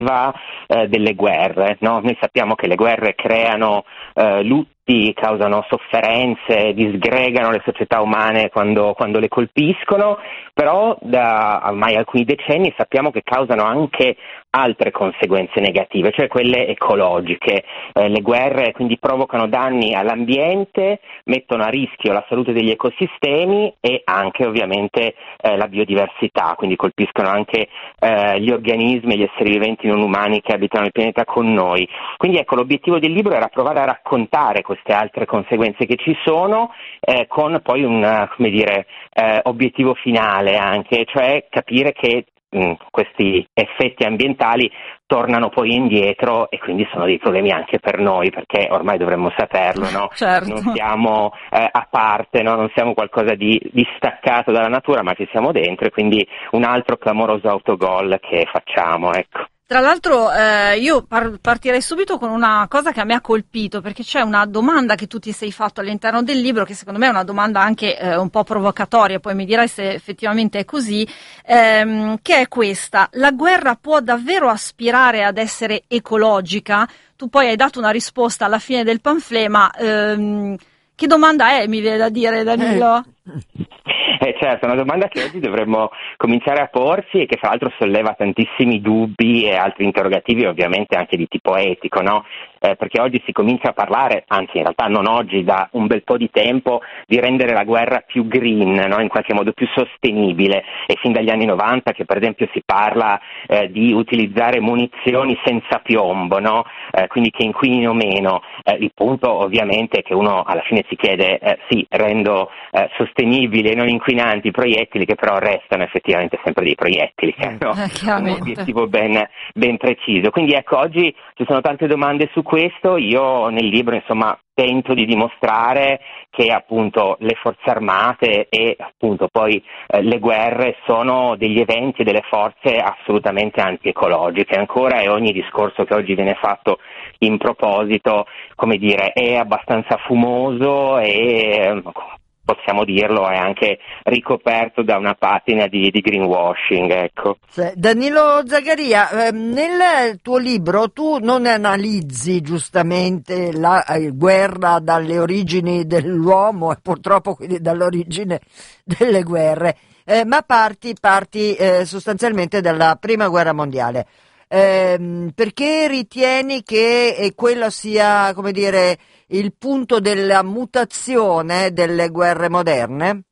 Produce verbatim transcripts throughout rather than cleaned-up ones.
eh, delle guerre, no? Noi sappiamo che le guerre creano eh, lutti, causano sofferenze, disgregano le società umane quando, quando le colpiscono, però da ormai alcuni decenni sappiamo che causano anche altre conseguenze negative, cioè quelle ecologiche. Eh, le guerre quindi provocano danni all'ambiente, mettono a rischio la salute degli ecosistemi e anche ovviamente eh, la biodiversità, quindi colpiscono anche eh, gli organismi e gli esseri viventi non umani che abitano il pianeta con noi. Quindi ecco, l'obiettivo del libro era provare a raccontare queste altre conseguenze che ci sono eh, con poi un, come dire, eh, obiettivo finale anche, cioè capire che mh, questi effetti ambientali tornano poi indietro e quindi sono dei problemi anche per noi, perché ormai dovremmo saperlo, no? Certo. Non siamo eh, a parte, no? Non siamo qualcosa di distaccato dalla natura, ma ci siamo dentro, e quindi un altro clamoroso autogol che facciamo, ecco. Tra l'altro eh, io par- partirei subito con una cosa che a me ha colpito, perché c'è una domanda che tu ti sei fatto all'interno del libro, che secondo me è una domanda anche eh, un po' provocatoria, poi mi dirai se effettivamente è così, ehm, che è questa: la guerra può davvero aspirare ad essere ecologica? Tu poi hai dato una risposta alla fine del pamphlet, ma ehm, che domanda è, mi viene da dire, Danilo? Eh certo, è una domanda che oggi dovremmo cominciare a porsi e che fra l'altro solleva tantissimi dubbi e altri interrogativi, ovviamente anche di tipo etico, no? Eh, perché oggi si comincia a parlare, anzi in realtà non oggi, da un bel po' di tempo, di rendere la guerra più green, no? In qualche modo più sostenibile, e fin dagli anni novanta che per esempio si parla eh, di utilizzare munizioni senza piombo, no? Eh, quindi che inquinino meno. Eh, il punto ovviamente è che uno alla fine si chiede, eh, sì, rendo eh, sostenibili e non inquinanti i proiettili, che però restano effettivamente sempre dei proiettili, che hanno Eh, un obiettivo ben, ben preciso. Quindi ecco, oggi ci sono tante domande su questo. Io nel libro insomma tento di dimostrare che appunto le forze armate e appunto poi eh, le guerre sono degli eventi e delle forze assolutamente antiecologiche ancora, e ogni discorso che oggi viene fatto in proposito, come dire, è abbastanza fumoso e, possiamo dirlo, è anche ricoperto da una patina di, di greenwashing, ecco. Danilo Zagaria, eh, nel tuo libro tu non analizzi giustamente la eh, guerra dalle origini dell'uomo e purtroppo quindi dall'origine delle guerre, eh, ma parti, parti eh, sostanzialmente dalla prima guerra mondiale. Eh, perché ritieni che eh, quello sia, come dire, il punto della mutazione delle guerre moderne?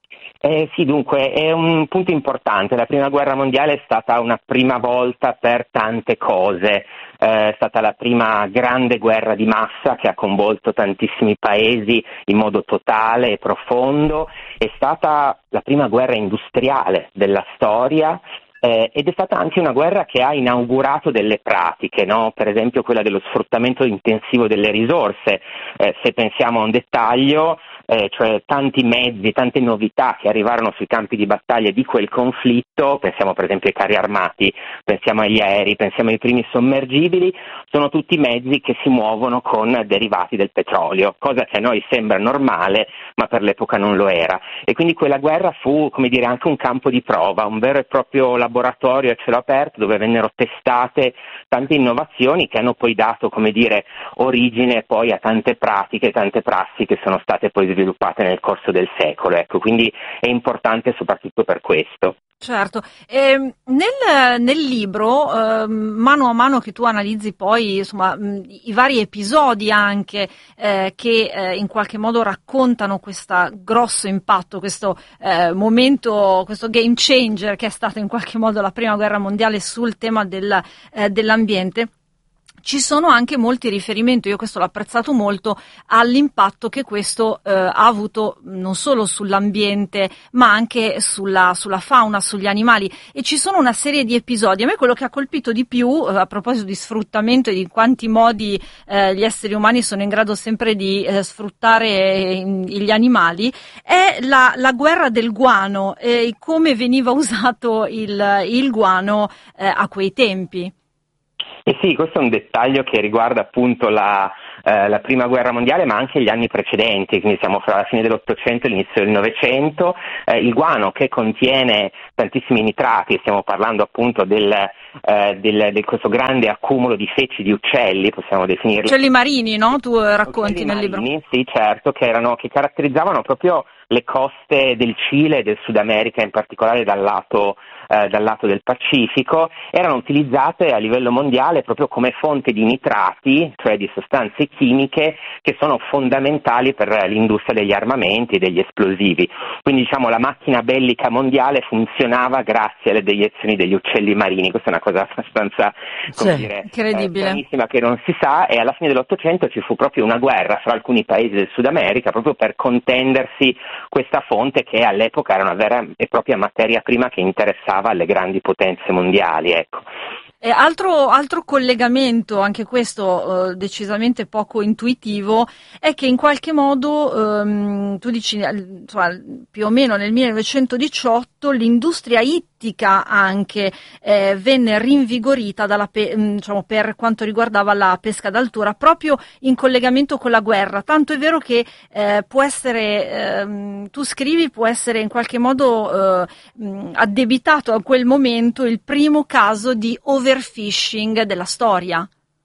Eh, sì, dunque, è un punto importante. La prima guerra mondiale è stata una prima volta per tante cose. Eh, è stata la prima grande guerra di massa che ha coinvolto tantissimi paesi in modo totale e profondo. È stata la prima guerra industriale della storia. Eh, ed è stata anche una guerra che ha inaugurato delle pratiche, no? Per esempio quella dello sfruttamento intensivo delle risorse. Eh, se pensiamo a un dettaglio, eh, cioè tanti mezzi, tante novità che arrivarono sui campi di battaglia di quel conflitto, pensiamo per esempio ai carri armati, pensiamo agli aerei, pensiamo ai primi sommergibili, sono tutti mezzi che si muovono con derivati del petrolio, cosa che a noi sembra normale, ma per l'epoca non lo era. E quindi quella guerra fu, come dire, anche un campo di prova, un vero e proprio laboratorio a cielo aperto dove vennero testate tante innovazioni che hanno poi dato, come dire, origine poi a tante pratiche, tante prassi che sono state poi sviluppate nel corso del secolo. Ecco, quindi è importante soprattutto per questo. Certo, e nel, nel libro, eh, mano a mano che tu analizzi poi insomma mh, i vari episodi anche eh, che eh, in qualche modo raccontano questo grosso impatto, questo eh, momento, questo game changer che è stato in qualche modo la prima guerra mondiale sul tema del, eh, dell'ambiente, ci sono anche molti riferimenti, io questo l'ho apprezzato molto, all'impatto che questo eh, ha avuto non solo sull'ambiente ma anche sulla, sulla fauna, sugli animali, e ci sono una serie di episodi. A me quello che ha colpito di più, eh, a proposito di sfruttamento e di quanti modi eh, gli esseri umani sono in grado sempre di eh, sfruttare eh, gli animali, è la, la guerra del guano e come veniva usato il, il guano eh, a quei tempi. Eh sì, questo è un dettaglio che riguarda appunto la, eh, la prima guerra mondiale, ma anche gli anni precedenti, quindi siamo fra la fine dell'Ottocento e l'inizio del Novecento. Eh, il guano, che contiene tantissimi nitrati, stiamo parlando appunto del, eh, del, di questo grande accumulo di feci di uccelli, possiamo definirli. Uccelli marini, no? Tu racconti Uccelli nel marini, libro. Sì, certo, che erano, che caratterizzavano proprio le coste del Cile e del Sud America, in particolare dal lato, eh, dal lato del Pacifico. Erano utilizzate a livello mondiale proprio come fonte di nitrati, cioè di sostanze chimiche che sono fondamentali per l'industria degli armamenti e degli esplosivi. Quindi diciamo la macchina bellica mondiale funzionava grazie alle deiezioni degli uccelli marini. Questa è una cosa abbastanza, come Sì, dire, incredibile. eh, stranissima, che non si sa, e alla fine dell'Ottocento ci fu proprio una guerra fra alcuni paesi del Sud America proprio per contendersi questa fonte, che all'epoca era una vera e propria materia prima che interessava alle grandi potenze mondiali, ecco. E altro, altro collegamento, anche questo eh, decisamente poco intuitivo, è che in qualche modo, ehm, tu dici, insomma, più o meno nel millenovecentodiciotto l'industria ittica anche eh, venne rinvigorita dalla pe- diciamo, per quanto riguardava la pesca d'altura, proprio in collegamento con la guerra. Tanto è vero che eh, può essere, ehm, tu scrivi, può essere in qualche modo eh, addebitato a quel momento il primo caso di overfishing della storia.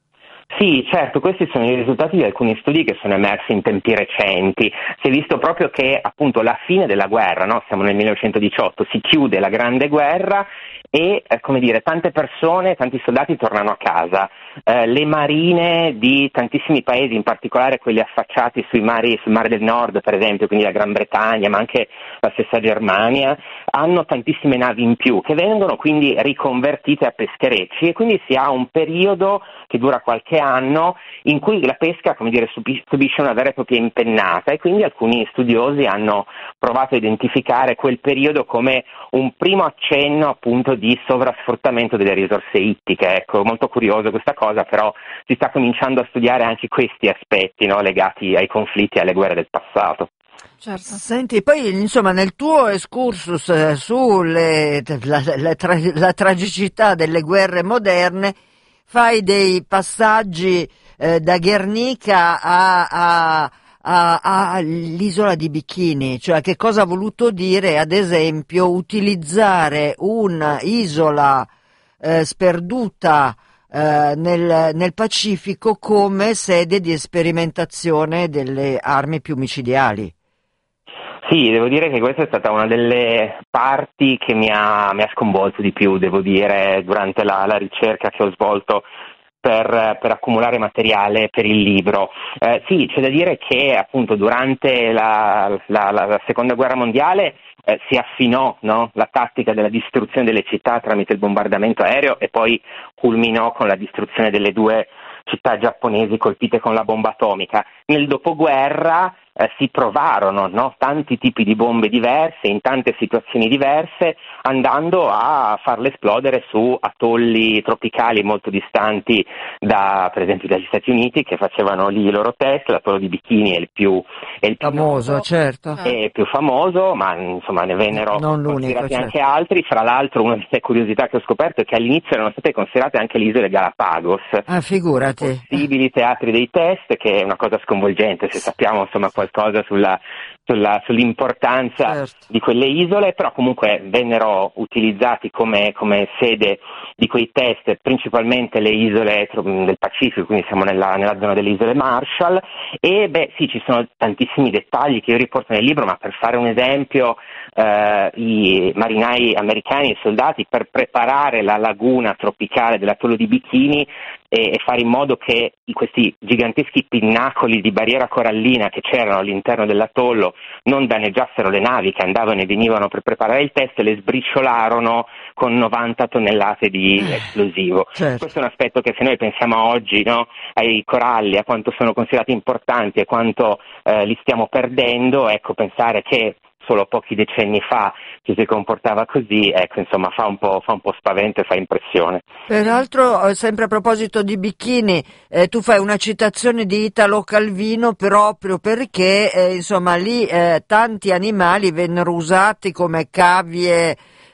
Sì, certo, questi sono i risultati di alcuni studi che sono emersi in tempi recenti. Si è visto proprio che appunto la fine della guerra, no? Siamo nel millenovecentodiciotto, si chiude la Grande Guerra e, eh, come dire, tante persone, tanti soldati tornano a casa. Eh, le marine di tantissimi paesi, in particolare quelli affacciati sui mari, sul Mare del Nord, per esempio, quindi la Gran Bretagna, ma anche la stessa Germania, hanno tantissime navi in più che vengono quindi riconvertite a pescherecci, e quindi si ha un periodo che dura qualche anno in cui la pesca, come dire, subisce una vera e propria impennata, e quindi alcuni studiosi hanno provato a identificare quel periodo come un primo accenno appunto di sovrasfruttamento delle risorse ittiche. Ecco, molto curioso questa cosa, però si sta cominciando a studiare anche questi aspetti, no, legati ai conflitti e alle guerre del passato. Certo. Senti, poi insomma nel tuo excursus eh, sulle la, la, tra, la tragicità delle guerre moderne fai dei passaggi eh, da Guernica a, a, a, all'isola di Bikini, cioè che cosa ha voluto dire, ad esempio, utilizzare un'isola eh, sperduta eh, nel, nel Pacifico come sede di sperimentazione delle armi più micidiali. Sì, devo dire che questa è stata una delle parti che mi ha, mi ha sconvolto di più, devo dire, durante la, la ricerca che ho svolto per, per accumulare materiale per il libro. Eh, sì, c'è da dire che appunto durante la, la, la, la Seconda Guerra Mondiale eh, si affinò, no, la tattica della distruzione delle città tramite il bombardamento aereo, e poi culminò con la distruzione delle due città giapponesi colpite con la bomba atomica. Nel dopoguerra eh, si provarono, no, tanti tipi di bombe diverse in tante situazioni diverse, andando a farle esplodere su atolli tropicali molto distanti da, per esempio, dagli Stati Uniti, che facevano lì i loro test. L'atollo di Bikini è il più, è il più famoso, noto, certo, è più famoso, ma insomma ne vennero non l'unico, considerati certo. anche altri. Fra l'altro, una delle curiosità che ho scoperto è che all'inizio erano state considerate anche le isole Galapagos ah, figurati, possibili teatri dei test, che è una cosa sconvolgente se sappiamo insomma qualcosa sulla, sulla, sull'importanza certo. di quelle isole, però comunque vennero utilizzati come, come sede di quei test principalmente le isole del Pacifico, quindi siamo nella, nella zona delle isole Marshall. E beh sì, ci sono tantissimi dettagli che io riporto nel libro, ma per fare un esempio, eh, i marinai americani, i soldati, per preparare la laguna tropicale dell'atollo di Bikini e, e fare in modo che questi giganteschi pinnacoli di barriera corallina che c'erano all'interno dell'atollo non danneggiassero le navi che andavano e venivano per preparare il test, le sbriciolarono con novanta tonnellate di esplosivo. Certo. Questo è un aspetto che, se noi pensiamo oggi, no, ai coralli, a quanto sono considerati importanti e quanto eh, li stiamo perdendo, ecco, pensare che solo pochi decenni fa ci si comportava così, ecco, insomma, fa un po', fa un po' spavento e fa impressione. Peraltro, sempre a proposito di Bikini, eh, tu fai una citazione di Italo Calvino proprio perché, eh, insomma, lì eh, tanti animali vennero usati come cavie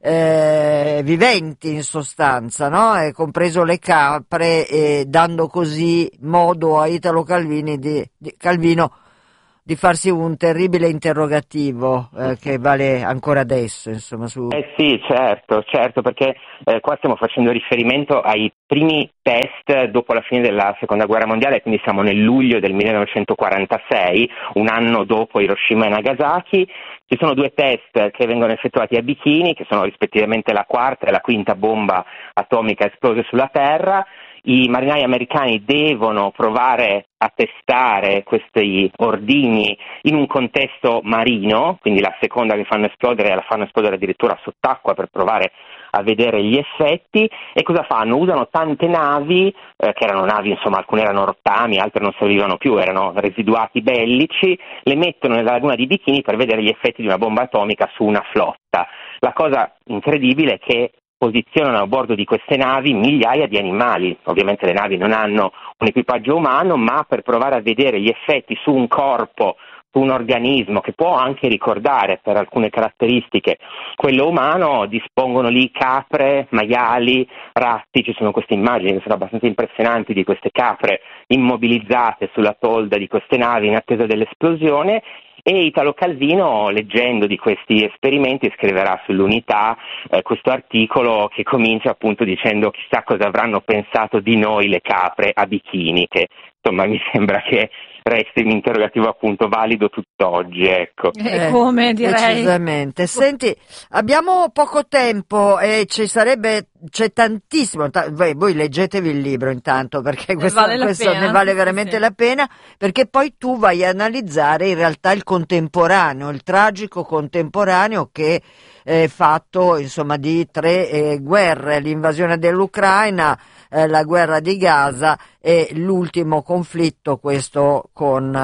eh, viventi in sostanza, no? E compreso le capre, e dando così modo a Italo Calvini di, di, Calvino di farsi un terribile interrogativo eh, che vale ancora adesso, insomma. Su... Eh sì, certo, certo, perché eh, qua stiamo facendo riferimento ai primi test dopo la fine della Seconda Guerra Mondiale, quindi siamo nel luglio del millenovecentoquarantasei, un anno dopo Hiroshima e Nagasaki. Ci sono due test che vengono effettuati a Bikini, che sono rispettivamente la quarta e la quinta bomba atomica esplose sulla Terra. I marinai americani devono provare a testare questi ordigni in un contesto marino, quindi la seconda che fanno esplodere la fanno esplodere addirittura sott'acqua per provare a vedere gli effetti. E cosa fanno? Usano tante navi, eh, che erano navi, insomma, alcune erano rottami, altre non servivano più, erano residuati bellici, le mettono nella laguna di Bikini per vedere gli effetti di una bomba atomica su una flotta. La cosa incredibile è che posizionano a bordo di queste navi migliaia di animali. Ovviamente le navi non hanno un equipaggio umano, ma per provare a vedere gli effetti su un corpo, su un organismo che può anche ricordare per alcune caratteristiche quello umano, dispongono lì capre, maiali, ratti. Ci sono queste immagini che sono abbastanza impressionanti di queste capre immobilizzate sulla tolda di queste navi in attesa dell'esplosione. E Italo Calvino, leggendo di questi esperimenti, scriverà sull'Unità eh, questo articolo che comincia appunto dicendo chissà cosa avranno pensato di noi le capre a Bikini, che insomma mi sembra che resti un interrogativo appunto valido tutt'oggi, ecco. E come direi? Decisamente. Senti, abbiamo poco tempo e ci sarebbe, c'è tantissimo, t- voi, voi leggetevi il libro intanto, perché questo, vale questo pena, ne vale sì, veramente sì. la pena, perché poi tu vai a analizzare in realtà il contemporaneo, il tragico contemporaneo che è fatto insomma di tre eh, guerre, l'invasione dell'Ucraina, eh, la guerra di Gaza e l'ultimo conflitto, questo con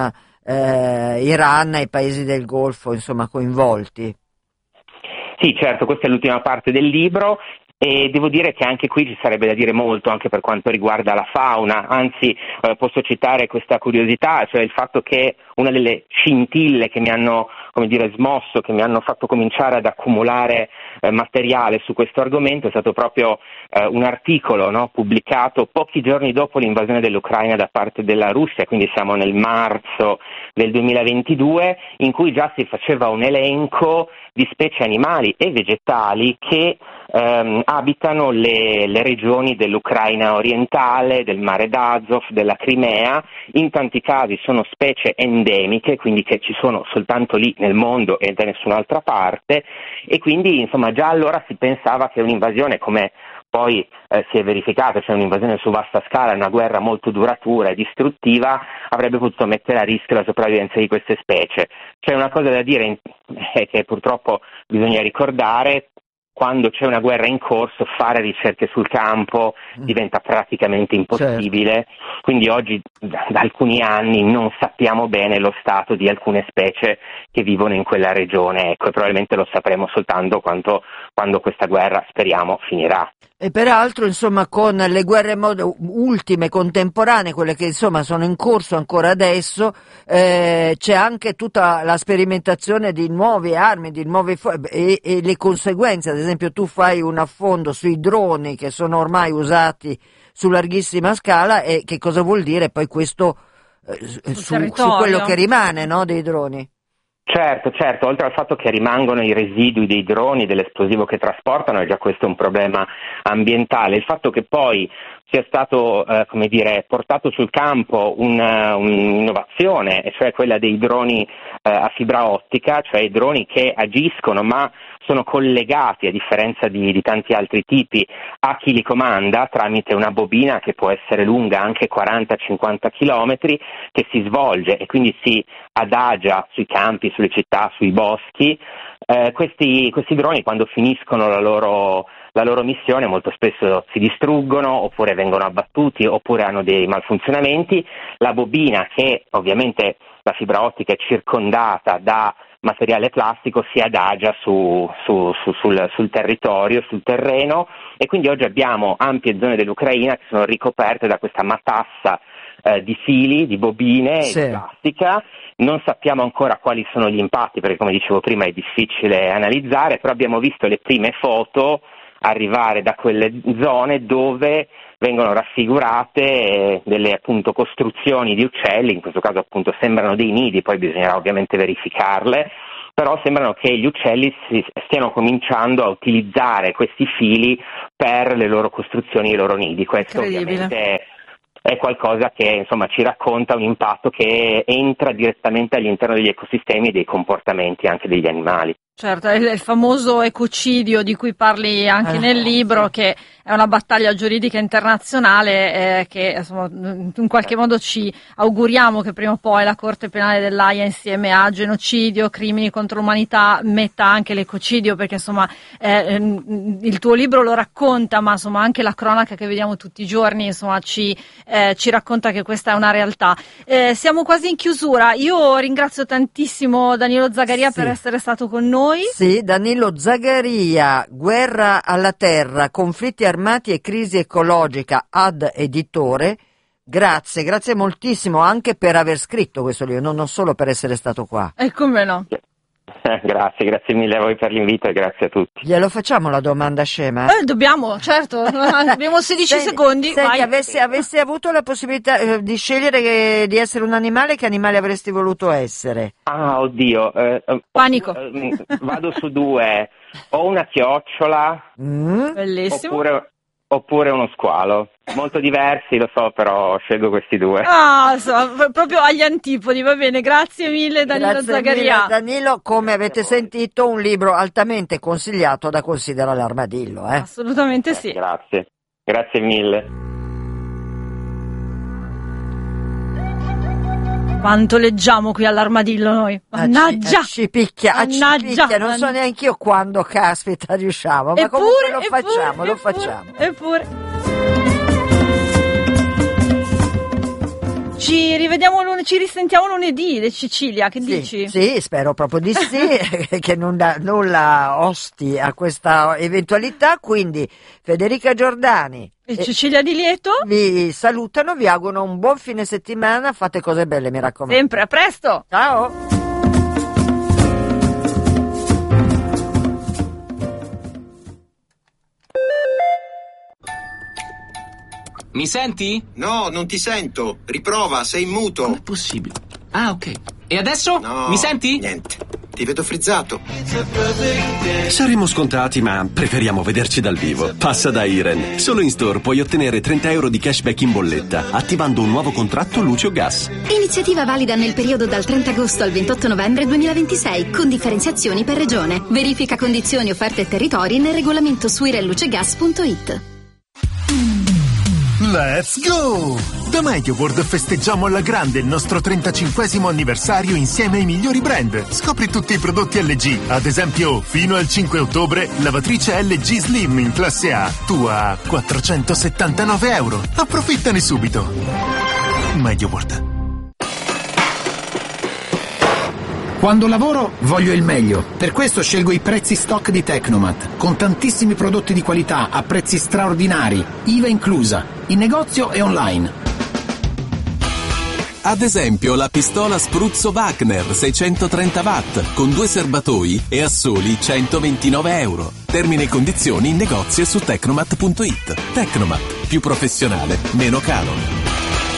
eh, Iran e i paesi del Golfo, insomma, coinvolti. Sì, certo, questa è l'ultima parte del libro. E devo dire che anche qui ci sarebbe da dire molto anche per quanto riguarda la fauna, anzi eh, posso citare questa curiosità, cioè il fatto che una delle scintille che mi hanno, come dire, smosso, che mi hanno fatto cominciare ad accumulare eh, materiale su questo argomento è stato proprio eh, un articolo, no, pubblicato pochi giorni dopo l'invasione dell'Ucraina da parte della Russia, quindi siamo nel marzo del duemilaventidue, in cui già si faceva un elenco di specie animali e vegetali che ehm, abitano le, le regioni dell'Ucraina orientale, del mare d'Azov, della Crimea. In tanti casi sono specie endemiche, quindi che ci sono soltanto lì nel mondo e da nessun'altra parte, e quindi insomma già allora si pensava che un'invasione come poi eh, si è verificata, cioè un'invasione su vasta scala, una guerra molto duratura e distruttiva, avrebbe potuto mettere a rischio la sopravvivenza di queste specie. C'è una cosa da dire eh, che purtroppo bisogna ricordare: quando c'è una guerra in corso fare ricerche sul campo diventa praticamente impossibile, certo. Quindi oggi da, da alcuni anni non sappiamo bene lo stato di alcune specie che vivono in quella regione, ecco, e probabilmente lo sapremo soltanto quando, quando questa guerra, speriamo, finirà. E peraltro, insomma, con le guerre mod- ultime, contemporanee, quelle che insomma sono in corso ancora adesso, eh, c'è anche tutta la sperimentazione di nuove armi, di nuove fo- e, e le conseguenze. Ad esempio, tu fai un affondo sui droni che sono ormai usati su larghissima scala, e che cosa vuol dire poi questo eh, su, su quello che rimane, no, dei droni? Certo, certo, oltre al fatto che rimangono i residui dei droni, dell'esplosivo che trasportano, è già questo un problema ambientale. Il fatto che poi sia stato, eh, come dire, portato sul campo una, un'innovazione, e cioè quella dei droni eh, a fibra ottica, cioè i droni che agiscono ma sono collegati, a differenza di, di tanti altri tipi, a chi li comanda tramite una bobina che può essere lunga anche quaranta cinquanta chilometri, che si svolge e quindi si adagia sui campi, sulle città, sui boschi. Eh, questi, questi droni, quando finiscono la loro, la loro missione, molto spesso si distruggono oppure vengono abbattuti oppure hanno dei malfunzionamenti. La bobina, che ovviamente la fibra ottica è circondata da materiale plastico, si adagia su, su, su, sul, sul territorio, sul terreno, e quindi oggi abbiamo ampie zone dell'Ucraina che sono ricoperte da questa matassa eh, di fili, di bobine, sì. di plastica. Non sappiamo ancora quali sono gli impatti, perché come dicevo prima è difficile analizzare, però abbiamo visto le prime foto arrivare da quelle zone dove vengono raffigurate delle appunto costruzioni di uccelli, in questo caso appunto sembrano dei nidi, poi bisognerà ovviamente verificarle, però sembrano che gli uccelli si stiano cominciando a utilizzare questi fili per le loro costruzioni e i loro nidi. Questo ovviamente è qualcosa che insomma ci racconta un impatto che entra direttamente all'interno degli ecosistemi e dei comportamenti anche degli animali. Certo, è il famoso ecocidio di cui parli anche eh, nel libro, sì. Che è una battaglia giuridica internazionale eh, che insomma, in qualche modo ci auguriamo che prima o poi la Corte Penale dell'Aia insieme a genocidio, crimini contro l'umanità metta anche l'ecocidio, perché insomma eh, il tuo libro lo racconta, ma insomma anche la cronaca che vediamo tutti i giorni insomma ci, eh, ci racconta che questa è una realtà. Eh, siamo quasi in chiusura, io ringrazio tantissimo Danilo Zagaria sì. per essere stato con noi. Sì, Danilo Zagaria, Guerra alla Terra, conflitti armati e crisi ecologica, ad editore. Grazie, grazie moltissimo anche per aver scritto questo libro, non, non solo per essere stato qua. E come no? Grazie, grazie mille a voi per l'invito e grazie a tutti. Glielo facciamo la domanda scema? Eh, dobbiamo, certo, abbiamo sedici senti, secondi. Senti, avessi, avessi avuto la possibilità eh, di scegliere che, di essere un animale, che animale avresti voluto essere? Ah, oddio. Eh, Panico. Eh, vado su due, o una chiocciola, mm. Bellissimo. Oppure, oppure uno squalo. Molto diversi, lo so, però scelgo questi due. Ah, so, proprio agli antipodi, va bene, grazie mille Danilo grazie Zagaria. Mille, Danilo, come avete sentito, un libro altamente consigliato da Considera l'Armadillo. Eh? Assolutamente sì. Eh, grazie, grazie mille. Quanto leggiamo qui all'Armadillo noi, mannaggia, ci picchia, mannaggia, ci picchia, non so neanche io quando caspita riusciamo, ma eppure, comunque lo eppure, facciamo, eppure, lo facciamo. Eppure. Ci rivediamo lunedì, ci risentiamo lunedì, De Cecilia, che sì, dici? Sì, spero proprio di sì, che non da, nulla osti a questa eventualità, quindi Federica Giordani e Cecilia Di Lieto vi salutano, vi augurano un buon fine settimana, fate cose belle, mi raccomando. Sempre, a presto! Ciao! Mi senti? No, non ti sento. Riprova, sei in muto. Com'è possibile? Ah, ok. E adesso? No, mi senti? Niente. Ti vedo frizzato. Saremmo scontati, ma preferiamo vederci dal vivo. Passa da Iren. Solo in store puoi ottenere trenta euro di cashback in bolletta, attivando un nuovo contratto luce o gas. Iniziativa valida nel periodo dal trenta agosto al ventotto novembre duemilaventisei, con differenziazioni per regione. Verifica condizioni, offerte e territori nel regolamento su irenlucegas punto it. Let's go! Da MediaWorld festeggiamo alla grande il nostro trentacinquesimo anniversario insieme ai migliori brand. Scopri tutti i prodotti L G. Ad esempio, fino al cinque ottobre, lavatrice L G Slim in classe A. Tu a quattrocentosettantanove euro. Approfittane subito. MediaWorld. Quando lavoro voglio il meglio, per questo scelgo i prezzi stock di Tecnomat, con tantissimi prodotti di qualità a prezzi straordinari, I V A inclusa, in negozio e online. Ad esempio la pistola spruzzo Wagner seicentotrenta watt con due serbatoi e a soli centoventinove euro. Termini e condizioni in negozio e su tecnomat punto it. Tecnomat, più professionale, meno caro.